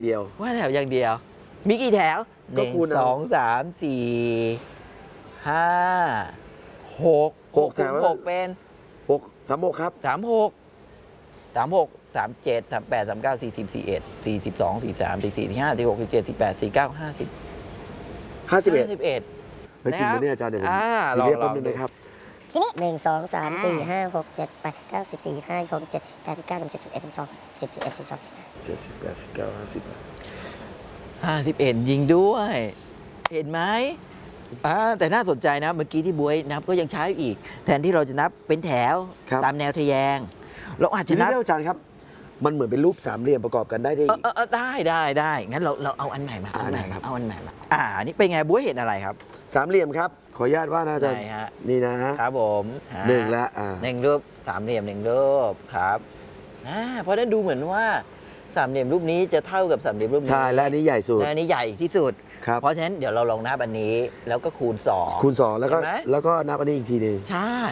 เดียวว่าแถวอย่างเดียว มีกี่แถวหนึ่งสองสามสี่ห้าหกแถวหกเป็น 36ครับ 36 37 38 39 40 41 42 43 44 45 46 47 48 49 50 51 เฮ้ยจริงไหมเนี่ยอาจารย์เดี๋ยวผมเรียกแป๊บนึงนะครับทีนี้ 51ยิงด้วย เห็นไหมแต่น่าสนใจนะเมื่อกี้ที่บ๊วยนับก็ยังใช้อีก แทนที่เราจะนับเป็นแถวตามแนวทะแยงเราอาจจะนับอาจารย์ครับมันเหมือนเป็นรูปสามเหลี่ยมประกอบกันได้ได้งั้นเราเอาอันใหม่มาเอาอันใหม่มานี่เป็นไงบ๊วยเห็นอะไรครับสามเหลี่ยมครับขออนุญาตว่านะอาจารย์นี่นะครับผม 1ละ 1รูปสามเหลี่ยม1รูปครับเพราะนั้นดูเหมือนว่าสามเหลี่ยมรูปนี้จะเท่ากับสามเหลี่ยมรูปนี้ใช่และอันนี้ใหญ่สุดและอันนี้ใหญ่ที่สุดเพราะฉะนั้นเดี๋ยวเราลองนับอันนี้แล้วก็คูณ2 แล้วก็นับอันนี้อีกทีนึงใช่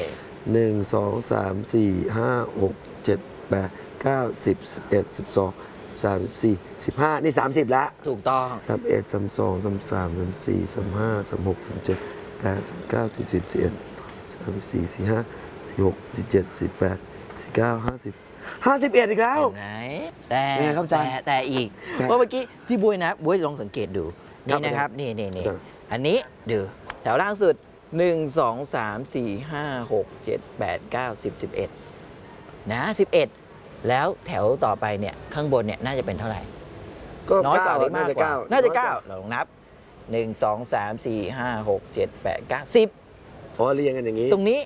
1 2 3 4 5 6 7 8 9 10 11 12 34 15นี่30แล้วถูกต้อง 31 32 33 34 35 36 37 38 39 40 41 34 45 46 47 48 49 50 51อีกแล้วไหนแต่อีกเพราะเมื่อกี้ที่บ๊วยนะบ๊วยลองสังเกตดูนี่นะครับนี่อันนี้ดูแถวล่างสุด1 2 3 4 5 6 7 8 9 10 11นะ11แล้วแถวต่อไปเนี่ยข้างบนเนี่ยน่าจะเป็นเท่าไหร่น้อยกว่าหรือมากกว่าน่าจะ9เราลองนับ1 2 3 4 5 6 7 8 9 10 เรียงกันอย่างนี้ตรงนี้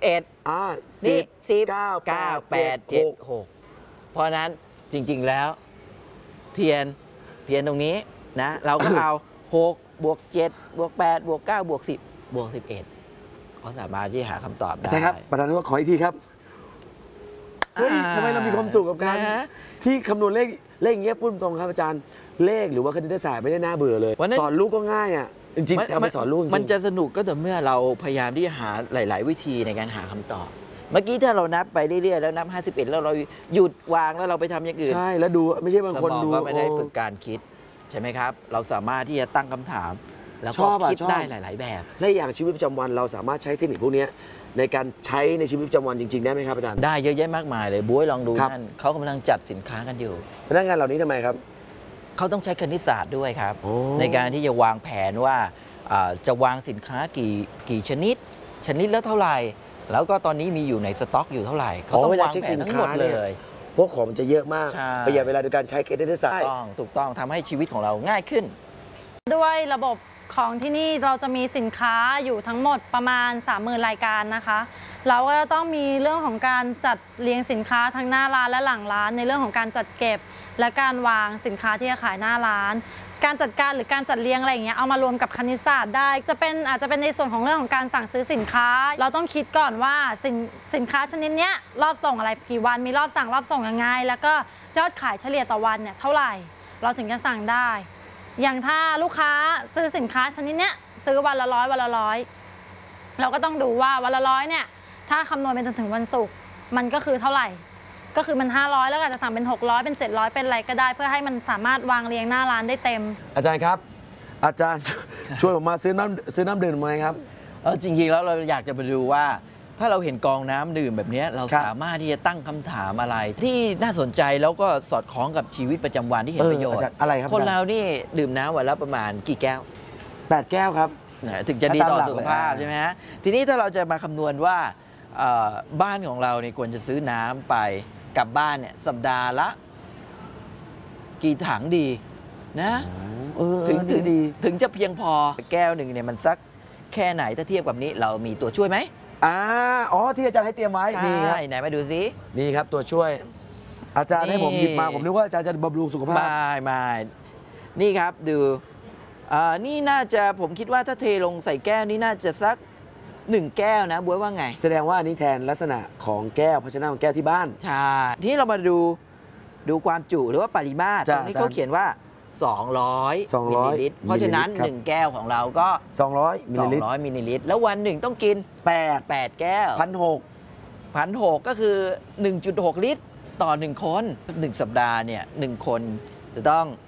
11นี่10 9 8 7 6เพราะนั้นจริงๆแล้วเทียนตรงนี้นะเราก็เอา6 บวก 7 บวก 8 บวก 9 บวก 10 บวก 11เขาสามารถที่หาคำตอบได้ใช่ครับประธานว่าขออีกทีครับเฮ้ยทำไมเรามีความสุขกับการที่คำนวณเลขอย่างเงี้ยพูดตรงครับอาจารย์เลขหรือว่าคณิตศาสตร์ไม่ได้น่าเบื่อเลยสอนลูกก็ง่ายอ่ะจริงๆเอาไปสอนลูกมันจะสนุกก็ต่อเมื่อเราพยายามที่จะหาหลายๆวิธีในการหาคำตอบเมื่อกี้ถ้าเรานับไปเรื่อยๆแล้วนับ51แล้วเราหยุดวางแล้วเราไปทำอย่างอื่นใช่แล้วดูไม่ใช่บางคนดูก็ไม่ได้ฝึกการคิดใช่ไหมครับเราสามารถที่จะตั้งคำถามแล้วก็คิดได้หลายๆแบบและอย่างชีวิตประจำวันเราสามารถใช้เทคนิคพวกนี้ในการใช้ในชีวิตประจำวันจริงๆได้ไหมครับอาจารย์ได้เยอะแยะมากมายเลยบ๊วยลองดูนั่นเขากำลังจัดสินค้ากันอยู่พนักงานเหล่านี้ทำไมครับเขาต้องใช้คณิตศาสตร์ด้วยครับในการที่จะวางแผนว่าจะวางสินค้ากี่ชนิดแล้วเท่าไหร่แล้วก็ตอนนี้มีอยู่ในสต็อกอยู่เท่าไหร่เขาต้องวางแผนทั้งหมดเลยพวกของมันจะเยอะมากประหยัดเวลาโดยการใช้คณิตศาสตร์ถูกต้องทำให้ชีวิตของเราง่ายขึ้นด้วยระบบของที่นี่เราจะมีสินค้าอยู่ทั้งหมดประมาณ 30,000 รายการนะคะเราก็จะต้องมีเรื่องของการจัดเรียงสินค้าทั้งหน้าร้านและหลังร้านในเรื่องของการจัดเก็บและการวางสินค้าที่จะขายหน้าร้านการจัดการหรือการจัดเรียงอะไรอย่างเงี้ยเอามารวมกับคณิตศาสตร์ได้อาจจะเป็นในส่วนของเรื่องของการสั่งซื้อสินค้าเราต้องคิดก่อนว่าสินค้าชนิดเนี้ยรอบส่งอะไรกี่วันมีรอบสั่งรอบส่งยังไงแล้วก็ยอดขายเฉลี่ยต่อวันเนี่ยเท่าไหร่เราถึงจะสั่งได้อย่างถ้าลูกค้าซื้อสินค้าชนิดเนี้ยซื้อวันละ100เราก็ต้องดูว่าวันละ100เนี่ยถ้าคำนวณเป็นจนถึงวันศุกร์มันก็คือเท่าไหร่ก็คือมัน500แล้วก็อาจจะสั่งเป็น600เป็น700เป็นอะไรก็ได้เพื่อให้มันสามารถวางเรียงหน้าร้านได้เต็มอาจารย์ครับอาจารย์ช่วยผมมาซื้อน้ำดื่มไหมครับจริงๆแล้วเราอยากจะไปดูว่าถ้าเราเห็นกองน้ำดื่มแบบนี้เราสามารถที่จะตั้งคำถามอะไรที่น่าสนใจแล้วก็สอดคล้องกับชีวิตประจำวันที่เห็นประโยชน์อะไรครับคนเรานี่ดื่มน้ำวันละประมาณกี่แก้ว 8 แก้วครับถึงจะดีต่อสุขภาพใช่ไหมฮะทีนี้ถ้าเราจะมาคำนวณว่าบ้านของเราเนี่ยควรจะซื้อน้ำไปกลับบ้านเนี่ยสัปดาห์ละกี่ถังดีนะถึงจะเพียงพอแก้วหนึ่งเนี่ยมันสักแค่ไหนถ้าเทียบกับนี้เรามีตัวช่วยไหมที่อาจารย์ให้เตรียมไว้นี่ครับไหนมาดูซินี่ครับตัวช่วยอาจารย์ให้ผมหยิบมาผมนึกว่าอาจารย์จะบำรุงสุขภาพไม่นี่ครับดูนี่น่าจะผมคิดว่าถ้าเทลงใส่แก้วนี่น่าจะสัก1 แก้วนะบ๊วยว่าไงแสดงว่าอันนี้แทนลักษณะของแก้วภาชนะของแก้วที่บ้านใช่ทีนี้เรามาดูความจุหรือว่าปริมาตรตรงนี้เขาเขียนว่า200 มิลลิลิตรเพราะฉะนั้น1 แก้วของเราก็ 200 มิลลิลิตรแล้ววันหนึ่งต้องกิน8 แก้ว1,600ก็คือ 1.6 ลิตรต่อ1 คน1 สัปดาห์เนี่ย1 คนจะต้อง